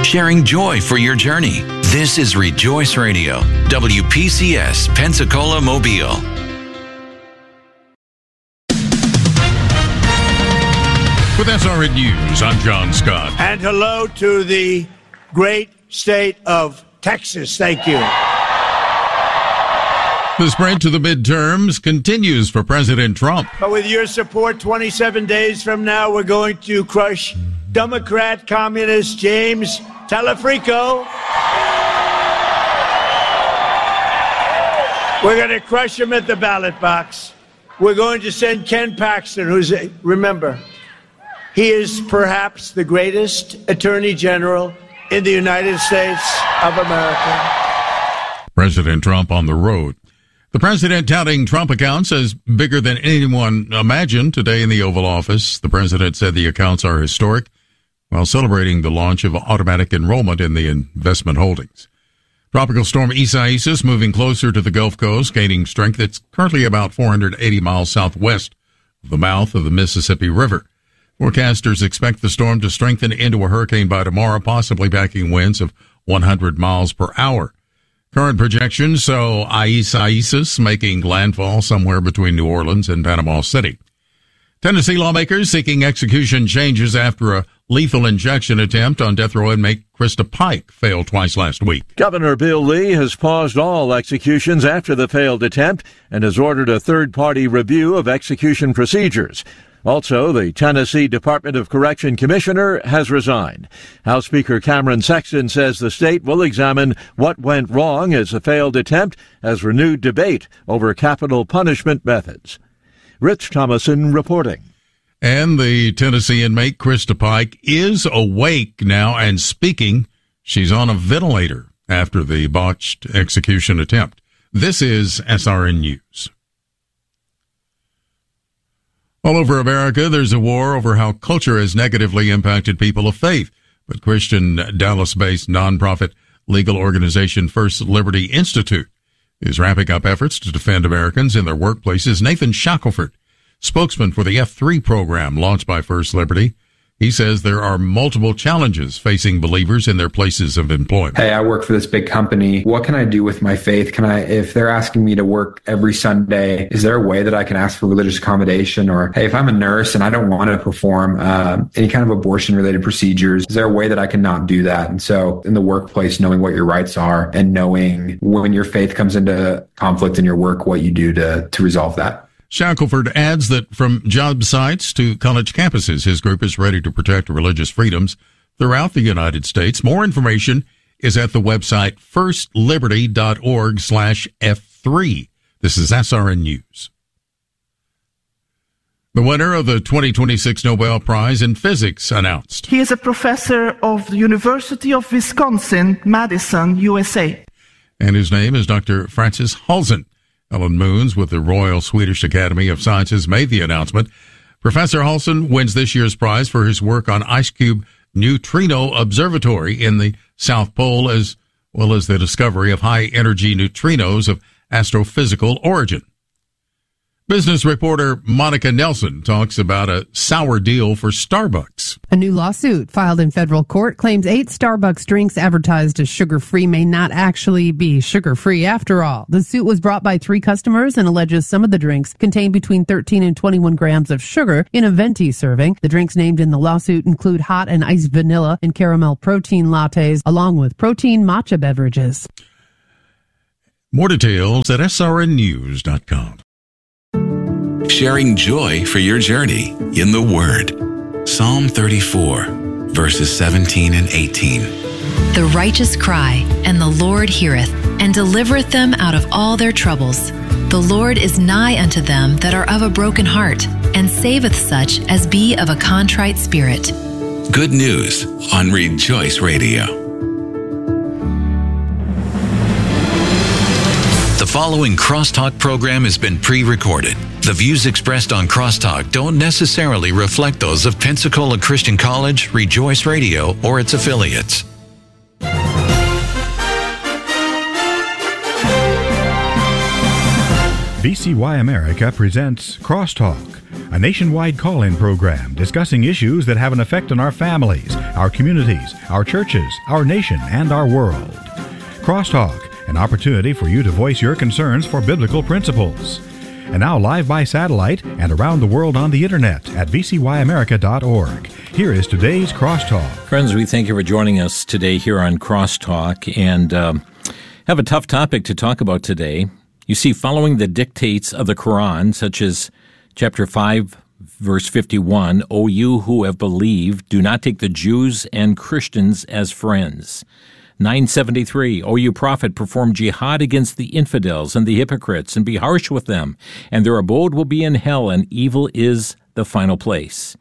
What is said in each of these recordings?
sharing joy for your journey. This is Rejoice Radio, WPCS, Pensacola, Mobile. With SRN News, I'm John Scott. And hello to the great state of Texas. Thank you. The spread to the midterms continues for President Trump. But with your support, 27 days from now, we're going to crush Democrat communist James Telefrico. We're going to crush him at the ballot box. We're going to send Ken Paxton, remember, he is perhaps the greatest attorney general in the United States of America. President Trump on the road. The president touting Trump accounts as bigger than anyone imagined today in the Oval Office. The president said the accounts are historic while celebrating the launch of automatic enrollment in the investment holdings. Tropical storm Isaias moving closer to the Gulf Coast, gaining strength. It's currently about 480 miles southwest of the mouth of the Mississippi River. Forecasters expect the storm to strengthen into a hurricane by tomorrow, possibly packing winds of 100 miles per hour. Current projections show Isaias making landfall somewhere between New Orleans and Panama City. Tennessee lawmakers seeking execution changes after a lethal injection attempt on death row inmate Krista Pike failed twice last week. Governor Bill Lee has paused all executions after the failed attempt and has ordered a third-party review of execution procedures. Also, the Tennessee Department of Correction Commissioner has resigned. House Speaker Cameron Sexton says the state will examine what went wrong as a failed attempt as renewed debate over capital punishment methods. Rich Thomason reporting. And the Tennessee inmate Krista Pike is awake now and speaking. She's on a ventilator after the botched execution attempt. This is SRN News. All over America, there's a war over how culture has negatively impacted people of faith. But Christian Dallas-based nonprofit legal organization First Liberty Institute is ramping up efforts to defend Americans in their workplaces. Nathan Shackelford, spokesman for the F3 program launched by First Liberty, he says there are multiple challenges facing believers in their places of employment. Hey, I work for this big company. What can I do with my faith? If they're asking me to work every Sunday, is there a way that I can ask for religious accommodation? Or, hey, if I'm a nurse and I don't want to perform any kind of abortion-related procedures, is there a way that I can not do that? And so in the workplace, knowing what your rights are and knowing when your faith comes into conflict in your work, what you do to resolve that. Shackelford adds that from job sites to college campuses, his group is ready to protect religious freedoms throughout the United States. More information is at the website firstliberty.org/F3. This is SRN News. The winner of the 2026 Nobel Prize in Physics announced. He is a professor of the University of Wisconsin, Madison, USA. And his name is Dr. Francis Halzen. Ellen Moons with the Royal Swedish Academy of Sciences made the announcement. Professor Halsen wins this year's prize for his work on IceCube Neutrino Observatory in the South Pole, as well as the discovery of high-energy neutrinos of astrophysical origin. Business reporter Monica Nelson talks about a sour deal for Starbucks. A new lawsuit filed in federal court claims 8 Starbucks drinks advertised as sugar-free may not actually be sugar-free after all. The suit was brought by 3 customers and alleges some of the drinks contain between 13 and 21 grams of sugar in a venti serving. The drinks named in the lawsuit include hot and iced vanilla and caramel protein lattes, along with protein matcha beverages. More details at srnnews.com. Sharing joy for your journey in the Word. Psalm 34, verses 17 and 18. The righteous cry, and the Lord heareth, and delivereth them out of all their troubles. The Lord is nigh unto them that are of a broken heart, and saveth such as be of a contrite spirit. Good news on Rejoice Radio. The following Crosstalk program has been pre-recorded. The views expressed on Crosstalk don't necessarily reflect those of Pensacola Christian College, Rejoice Radio, or its affiliates. VCY America presents Crosstalk, a nationwide call-in program discussing issues that have an effect on our families, our communities, our churches, our nation, and our world. Crosstalk, an opportunity for you to voice your concerns for biblical principles. And now live by satellite and around the world on the internet at vcyamerica.org. Here is today's Crosstalk. Friends, we thank you for joining us today here on Crosstalk, and have a tough topic to talk about today. You see, following the dictates of the Quran, such as chapter 5, verse 51, O you who have believed, do not take the Jews and Christians as friends. 973, O you prophet, perform jihad against the infidels and the hypocrites, and be harsh with them, and their abode will be in hell, and evil is the final place.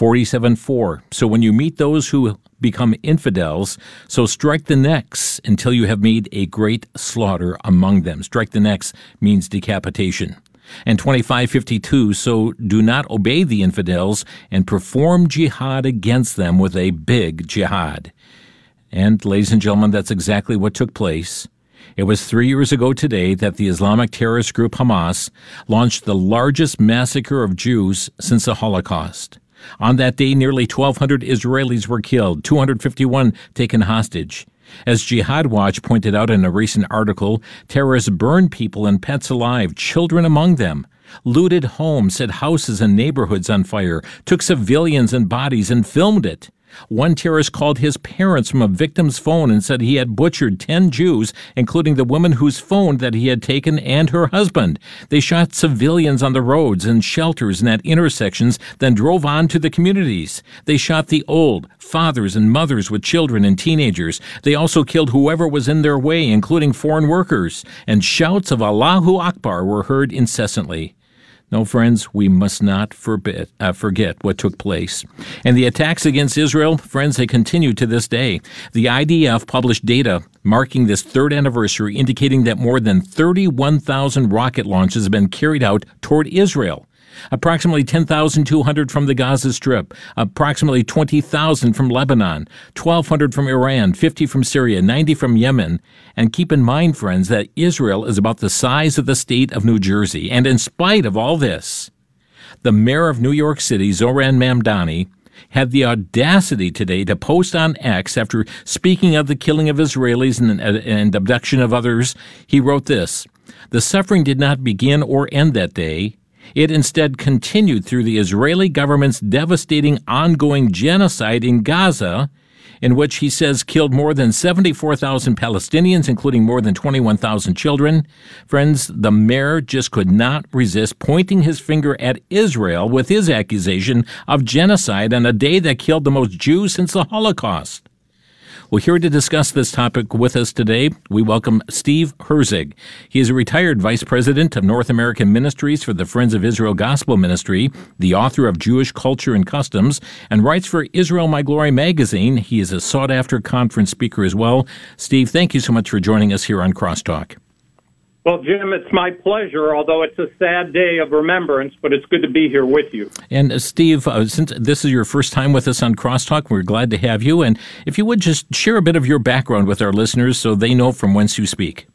47:4, so when you meet those who become infidels, so strike the necks until you have made a great slaughter among them. Strike the necks means decapitation. And 25:52, so do not obey the infidels and perform jihad against them with a big jihad. And, ladies and gentlemen, that's exactly what took place. It was 3 years ago today that the Islamic terrorist group Hamas launched the largest massacre of Jews since the Holocaust. On that day, nearly 1,200 Israelis were killed, 251 taken hostage. As Jihad Watch pointed out in a recent article, terrorists burned people and pets alive, children among them, looted homes, set houses and neighborhoods on fire, took civilians and bodies and filmed it. One terrorist called his parents from a victim's phone and said he had butchered 10 Jews, including the woman whose phone that he had taken and her husband. They shot civilians on the roads and shelters and at intersections, then drove on to the communities. They shot the old, fathers and mothers with children and teenagers. They also killed whoever was in their way, including foreign workers. And shouts of Allahu Akbar were heard incessantly. No, friends, we must not forget what took place. And the attacks against Israel, friends, they continue to this day. The IDF published data marking this third anniversary indicating that more than 31,000 rocket launches have been carried out toward Israel. Approximately 10,200 from the Gaza Strip, approximately 20,000 from Lebanon, 1,200 from Iran, 50 from Syria, 90 from Yemen. And keep in mind, friends, that Israel is about the size of the state of New Jersey. And in spite of all this, the mayor of New York City, Zoran Mamdani, had the audacity today to post on X after speaking of the killing of Israelis and abduction of others. He wrote this: "The suffering did not begin or end that day. It instead continued through the Israeli government's devastating ongoing genocide in Gaza, in which he says killed more than 74,000 Palestinians, including more than 21,000 children." Friends, the mayor just could not resist pointing his finger at Israel with his accusation of genocide on a day that killed the most Jews since the Holocaust. Well, here to discuss this topic with us today, we welcome Steve Herzig. He is a retired vice president of North American Ministries for the Friends of Israel Gospel Ministry, the author of Jewish Culture and Customs, and writes for Israel My Glory magazine. He is a sought-after conference speaker as well. Steve, thank you so much for joining us here on Crosstalk. Well, Jim, it's my pleasure, although it's a sad day of remembrance, but it's good to be here with you. And Steve, since this is your first time with us on Crosstalk, we're glad to have you. And if you would just share a bit of your background with our listeners so they know from whence you speak.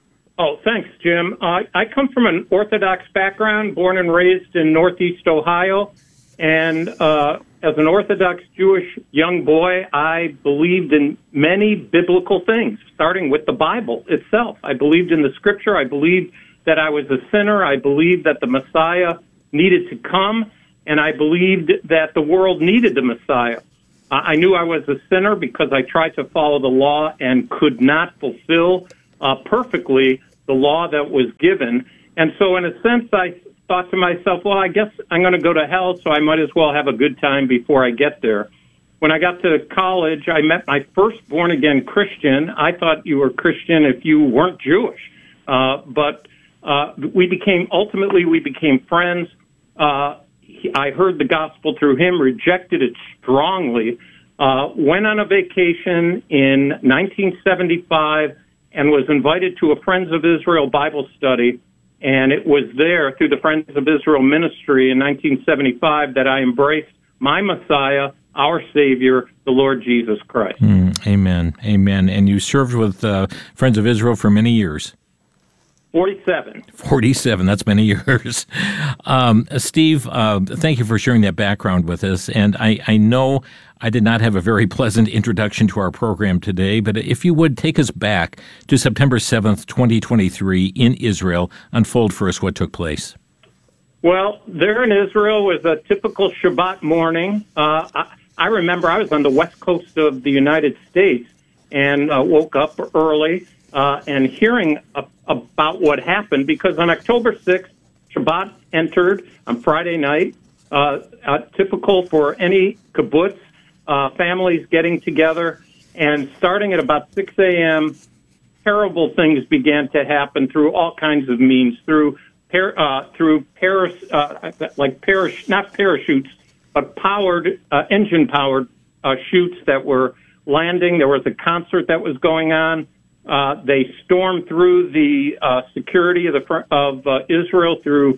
Oh, thanks, Jim. I come from an Orthodox background, born and raised in Northeast Ohio. And as an Orthodox Jewish young boy, I believed in many biblical things, starting with the Bible itself. I believed in the Scripture. I believed that I was a sinner. I believed that the Messiah needed to come, and I believed that the world needed the Messiah. I knew I was a sinner because I tried to follow the law and could not fulfill perfectly the law that was given. And so in a sense, I thought to myself, well, I guess I'm going to go to hell, so I might as well have a good time before I get there. When I got to college, I met my first born-again Christian. I thought you were Christian if you weren't Jewish. But we became friends. I heard the gospel through him, rejected it strongly, went on a vacation in 1975 and was invited to a Friends of Israel Bible study. And it was there, through the Friends of Israel ministry in 1975, that I embraced my Messiah, our Savior, the Lord Jesus Christ. Amen. Amen. And you served with Friends of Israel for many years. 47. 47, that's many years. Steve, thank you for sharing that background with us. And I know I did not have a very pleasant introduction to our program today, but if you would take us back to September 7th, 2023 in Israel, unfold for us what took place. Well, there in Israel was a typical Shabbat morning. I remember I was on the west coast of the United States and woke up early and hearing about what happened, because on October 6th, Shabbat entered on Friday night, typical for any kibbutz, families getting together, and starting at about 6 a.m., terrible things began to happen through all kinds of means, not parachutes, but engine-powered chutes that were landing. There was a concert that was going on. They stormed through the security of Israel through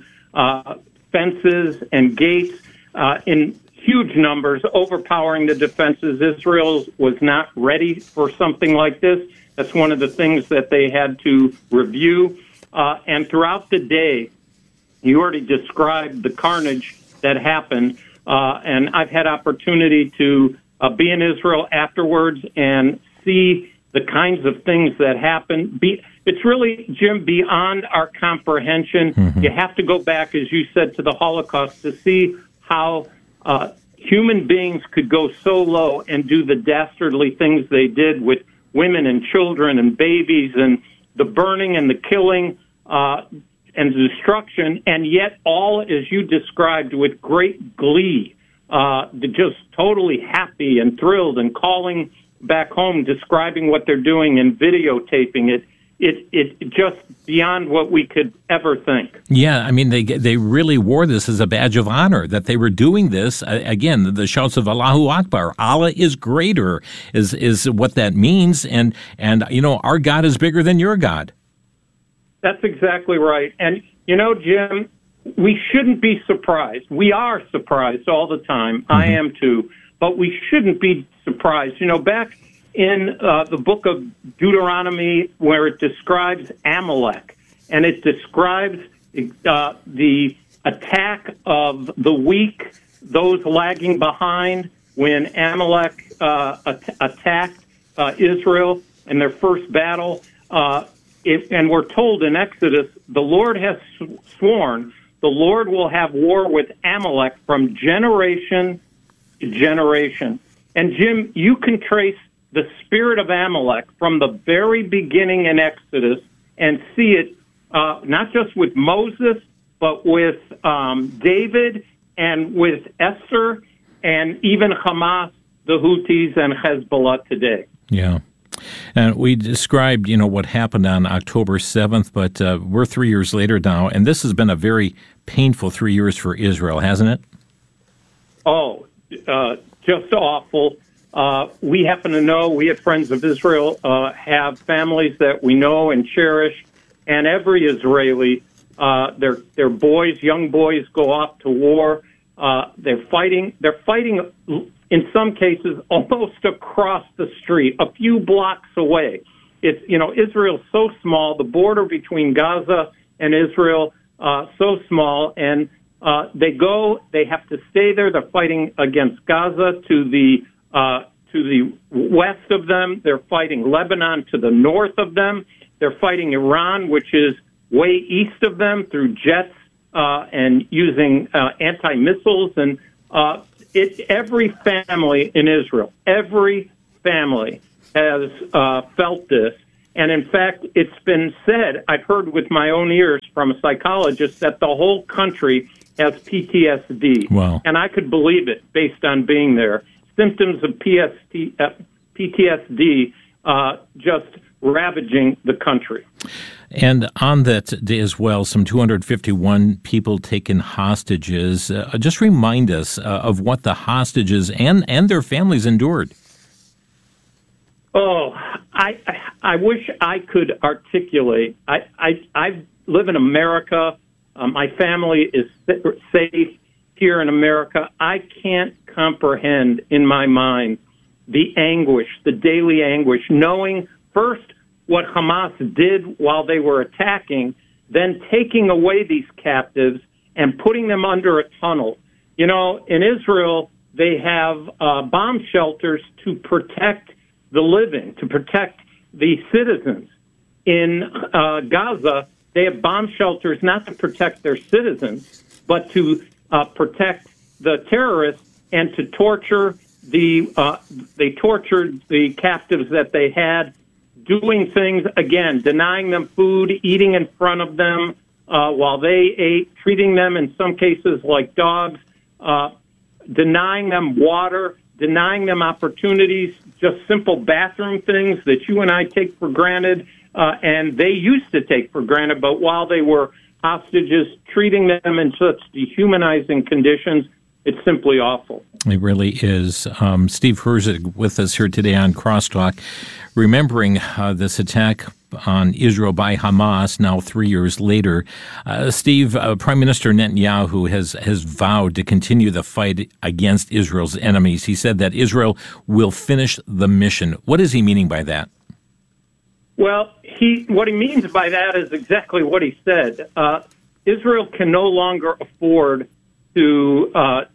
fences and gates in huge numbers, overpowering the defenses. Israel was not ready for something like this. That's one of the things that they had to review. And throughout the day, you already described the carnage that happened. And I've had opportunity to be in Israel afterwards and see the kinds of things that happen. It's really, Jim, beyond our comprehension. Mm-hmm. You have to go back, as you said, to the Holocaust to see how human beings could go so low and do the dastardly things they did with women and children and babies, and the burning and the killing and the destruction, and yet all, as you described, with great glee, just totally happy and thrilled and calling back home, describing what they're doing and videotaping it. It's just beyond what we could ever think. Yeah, I mean, they really wore this as a badge of honor, that they were doing this. Again, the shouts of Allahu Akbar, Allah is greater, is what that means. And you know, our God is bigger than your God. That's exactly right. And, you know, Jim, we shouldn't be surprised. We are surprised all the time. Mm-hmm. I am too. But we shouldn't be surprised. You know, back in the book of Deuteronomy, where it describes Amalek, and it describes the attack of the weak, those lagging behind, when Amalek attacked Israel in their first battle. And we're told in Exodus, the Lord has sworn the Lord will have war with Amalek from generation to generation. And Jim, you can trace the spirit of Amalek from the very beginning in Exodus and see it not just with Moses, but with David and with Esther and even Hamas, the Houthis, and Hezbollah today. Yeah. And we described, you know, what happened on October 7th, but we're 3 years later now, and this has been a very painful 3 years for Israel, hasn't it? Oh, just awful. We happen to know, we at Friends of Israel have families that we know and cherish, and every Israeli, their boys, young boys, go off to war. They're fighting in some cases almost across the street, a few blocks away. It's, you know, Israel's so small, the border between Gaza and Israel so small, and they have to stay there. They're fighting against Gaza to the west of them. They're fighting Lebanon to the north of them. They're fighting Iran, which is way east of them, through jets and using anti-missiles. And every family in Israel, every family has felt this. And in fact, it's been said, I've heard with my own ears from a psychologist, that the whole country has PTSD. Wow. And I could believe it based on being there. Symptoms of PTSD just ravaging the country. And on that day as well, some 251 people taken hostages. Just remind us of what the hostages and their families endured. Oh, I wish I could articulate. I live in America. My family is safe here in America. I can't comprehend in my mind the anguish, the daily anguish, knowing first what Hamas did while they were attacking, then taking away these captives and putting them under a tunnel. You know, in Israel, they have bomb shelters to protect the living, to protect the citizens. In Gaza, they have bomb shelters not to protect their citizens, but to protect the terrorists and to torture they tortured the captives that they had, doing things, again, denying them food, eating in front of them while they ate, treating them in some cases like dogs, denying them water, denying them opportunities, just simple bathroom things that you and I take for granted, and they used to take for granted, but while they were hostages, treating them in such dehumanizing conditions, it's simply awful. It really is. Steve Herzig with us here today on Crosstalk, remembering this attack on Israel by Hamas now 3 years later. Steve, Prime Minister Netanyahu has vowed to continue the fight against Israel's enemies. He said that Israel will finish the mission. What is he meaning by that? Well, what he means by that is exactly what he said. Israel can no longer afford to,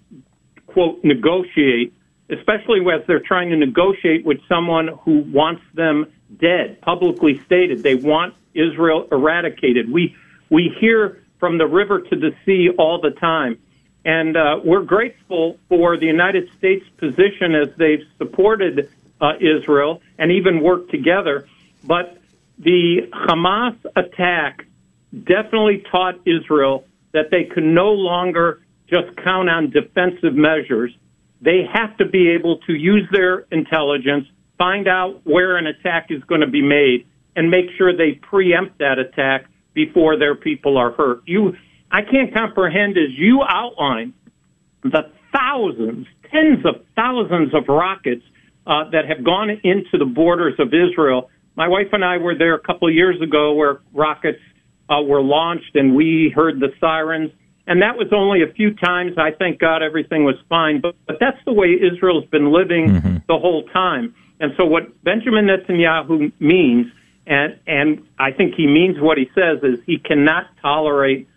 quote, negotiate, especially as they're trying to negotiate with someone who wants them dead, publicly stated. They want Israel eradicated. We hear from the river to the sea all the time. And we're grateful for the United States' position as they've supported Israel and even worked together. But the Hamas attack definitely taught Israel that they could no longer just count on defensive measures. They have to be able to use their intelligence, find out where an attack is going to be made, and make sure they preempt that attack before their people are hurt. I can't comprehend, as you outline, the thousands, tens of thousands of rockets that have gone into the borders of Israel. My wife and I were there a couple of years ago where rockets were launched, and we heard the sirens. And that was only a few times. I thank God everything was fine. But that's the way Israel's been living the whole time. And so what Benjamin Netanyahu means, and I think he means what he says, is he cannot tolerate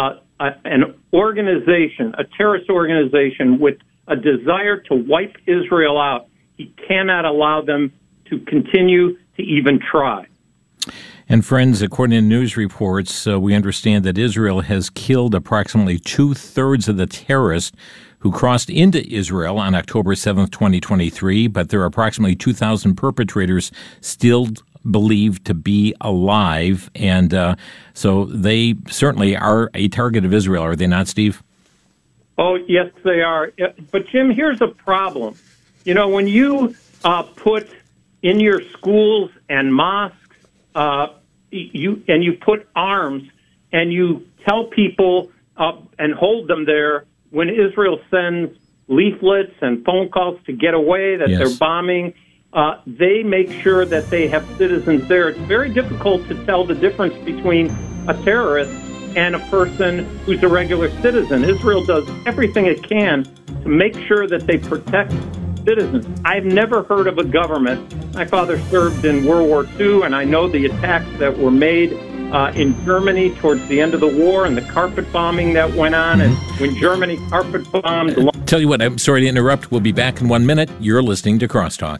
an organization, a terrorist organization with a desire to wipe Israel out. He cannot allow them to continue to even try. And friends, according to news reports, we understand that Israel has killed approximately 2/3 of the terrorists who crossed into Israel on October 7th, 2023, but there are approximately 2,000 perpetrators still believed to be alive. And so they certainly are a target of Israel, are they not, Steve? Oh, yes, they are. But, Jim, here's a problem. You know, when you put in your schools and mosques, you put arms and you tell people and hold them there when Israel sends leaflets and phone calls to get away that they're bombing. They make sure that they have citizens there. It's very difficult to tell the difference between a terrorist and a person who's a regular citizen. Israel does everything it can to make sure that they protect citizens. I've never heard of a government. My father served in World War II, and I know the attacks that were made in Germany towards the end of the war and the carpet bombing that went on. And when Germany carpet bombed... Tell you what, I'm sorry to interrupt. We'll be back in 1 minute. You're listening to Crosstalk.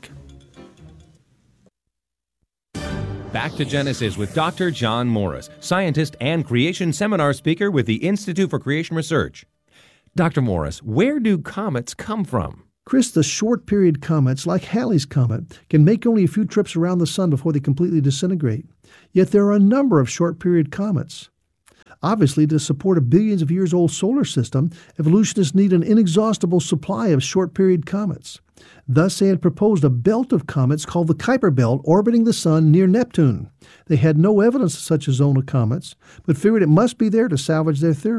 Back to Genesis with Dr. John Morris, scientist and creation seminar speaker with the Institute for Creation Research. Dr. Morris, where do comets come from? Chris, the short-period comets, like Halley's Comet, can make only a few trips around the sun before they completely disintegrate. Yet there are a number of short-period comets. Obviously, to support a billions of years old solar system, evolutionists need an inexhaustible supply of short-period comets. Thus, they had proposed a belt of comets called the Kuiper Belt orbiting the sun near Neptune. They had no evidence of such a zone of comets, but figured it must be there to salvage their theory.